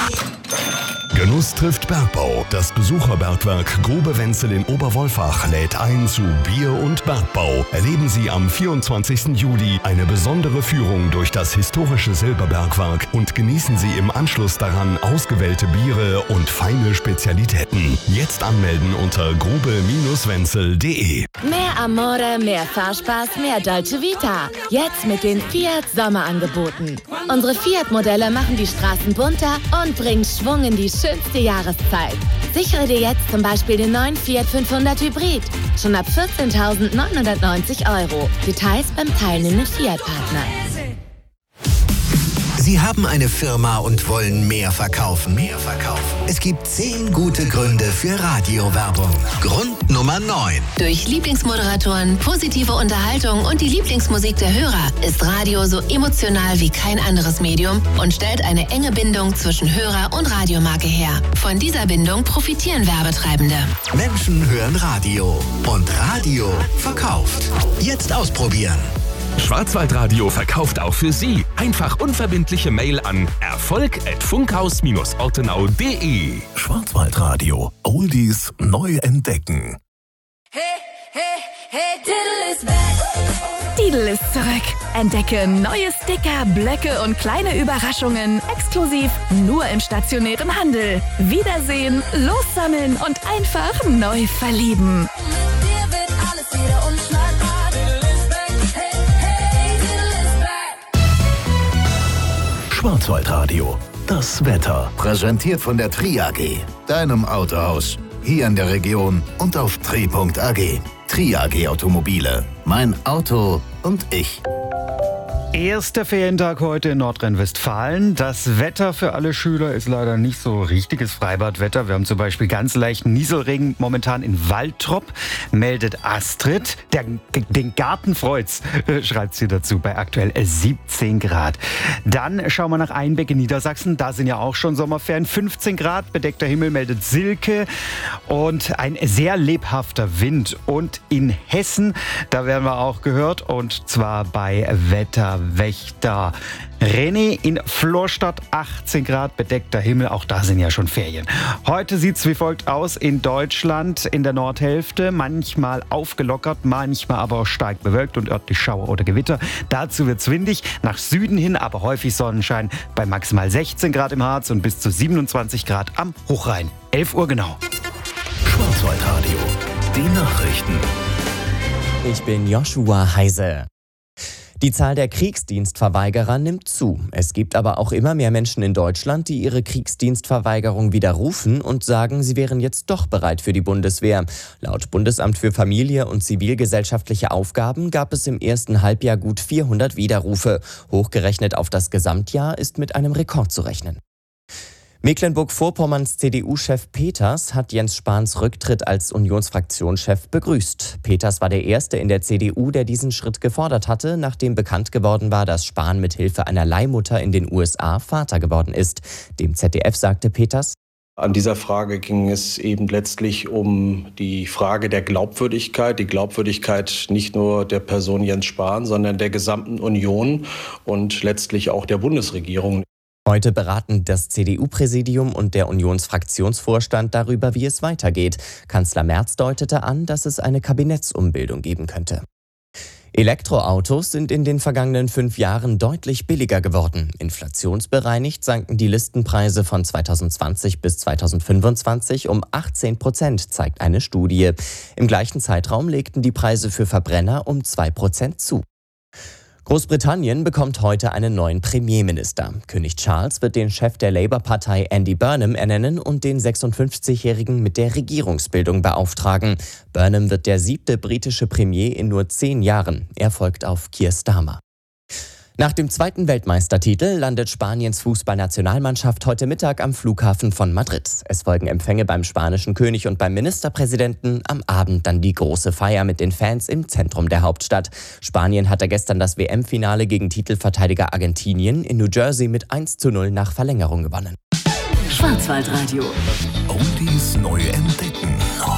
Genuss trifft Bergbau. Das Besucherbergwerk Grube Wenzel in Oberwolfach lädt ein zu Bier und Bergbau. Erleben Sie am 24. Juli eine besondere Führung durch das historische Silberbergwerk und genießen Sie im Anschluss daran ausgewählte Biere und feine Spezialitäten. Jetzt anmelden unter grube-wenzel.de. Mehr Amore, mehr Fahrspaß, mehr Dolce Vita. Jetzt mit den Fiat Sommerangeboten. Unsere Fiat-Modelle machen die Straßen bunter und bringen Schwung in die schönste Jahreszeit. Sichere dir jetzt zum Beispiel den neuen Fiat 500 Hybrid. Schon ab 14.990 €. Details beim teilnehmenden Fiat-Partner. Sie haben eine Firma und wollen mehr verkaufen. Es gibt 10 gute Gründe für Radiowerbung. Grund Nummer 9. Durch Lieblingsmoderatoren, positive Unterhaltung und die Lieblingsmusik der Hörer ist Radio so emotional wie kein anderes Medium und stellt eine enge Bindung zwischen Hörer und Radiomarke her. Von dieser Bindung profitieren Werbetreibende. Menschen hören Radio und Radio verkauft. Jetzt ausprobieren. Schwarzwaldradio verkauft auch für Sie. Einfach unverbindliche Mail an erfolg@funkhaus-ortenau.de. Schwarzwaldradio. Oldies neu entdecken. Hey, hey, hey, Diddle is back. Lidl ist zurück. Entdecke neue Sticker, Blöcke und kleine Überraschungen exklusiv nur im stationären Handel. Wiedersehen, lossammeln und einfach neu verlieben. Mit dir wird alles wieder unschlagbar. Schwarzwaldradio. Das Wetter. Präsentiert von der Tri AG, deinem Autohaus. Hier in der Region und auf tri.ag. Tri AG Automobile. Mein Auto und ich. Erster Ferientag heute in Nordrhein-Westfalen. Das Wetter für alle Schüler ist leider nicht so richtiges Freibadwetter. Wir haben zum Beispiel ganz leichten Nieselregen momentan in Waltrop, meldet Astrid. Den Garten freut's, schreibt sie dazu, bei aktuell 17 Grad. Dann schauen wir nach Einbeck in Niedersachsen. Da sind ja auch schon Sommerferien. 15 Grad, bedeckter Himmel, meldet Silke. Und ein sehr lebhafter Wind. Und in Hessen, da werden wir auch gehört, und zwar bei Wetterwächter René in Florstadt, 18 Grad, bedeckter Himmel, auch da sind ja schon Ferien. Heute sieht es wie folgt aus in Deutschland, in der Nordhälfte, manchmal aufgelockert, manchmal aber auch stark bewölkt und örtlich Schauer oder Gewitter. Dazu wird es windig, nach Süden hin aber häufig Sonnenschein bei maximal 16 Grad im Harz und bis zu 27 Grad am Hochrhein. 11 Uhr genau. Schwarzwaldradio. Die Nachrichten. Ich bin Joshua Heise. Die Zahl der Kriegsdienstverweigerer nimmt zu. Es gibt aber auch immer mehr Menschen in Deutschland, die ihre Kriegsdienstverweigerung widerrufen und sagen, sie wären jetzt doch bereit für die Bundeswehr. Laut Bundesamt für Familie und zivilgesellschaftliche Aufgaben gab es im ersten Halbjahr gut 400 Widerrufe. Hochgerechnet auf das Gesamtjahr ist mit einem Rekord zu rechnen. Mecklenburg-Vorpommerns CDU-Chef Peters hat Jens Spahns Rücktritt als Unionsfraktionschef begrüßt. Peters war der Erste in der CDU, der diesen Schritt gefordert hatte, nachdem bekannt geworden war, dass Spahn mit Hilfe einer Leihmutter in den USA Vater geworden ist. Dem ZDF sagte Peters: An dieser Frage ging es eben letztlich um die Frage der Glaubwürdigkeit. Die Glaubwürdigkeit nicht nur der Person Jens Spahn, sondern der gesamten Union und letztlich auch der Bundesregierung. Heute beraten das CDU-Präsidium und der Unionsfraktionsvorstand darüber, wie es weitergeht. Kanzler Merz deutete an, dass es eine Kabinettsumbildung geben könnte. Elektroautos sind in den vergangenen 5 Jahren deutlich billiger geworden. Inflationsbereinigt sanken die Listenpreise von 2020 bis 2025 um 18%, zeigt eine Studie. Im gleichen Zeitraum legten die Preise für Verbrenner um 2% zu. Großbritannien bekommt heute einen neuen Premierminister. König Charles wird den Chef der Labour-Partei Andy Burnham ernennen und den 56-Jährigen mit der Regierungsbildung beauftragen. Burnham wird der 7. britische Premier in nur 10 Jahren. Er folgt auf Keir Starmer. Nach dem 2. Weltmeistertitel landet Spaniens Fußballnationalmannschaft heute Mittag am Flughafen von Madrid. Es folgen Empfänge beim spanischen König und beim Ministerpräsidenten. Am Abend dann die große Feier mit den Fans im Zentrum der Hauptstadt. Spanien hatte gestern das WM-Finale gegen Titelverteidiger Argentinien in New Jersey mit 1:0 nach Verlängerung gewonnen. Schwarzwaldradio. Oldies neu entdecken.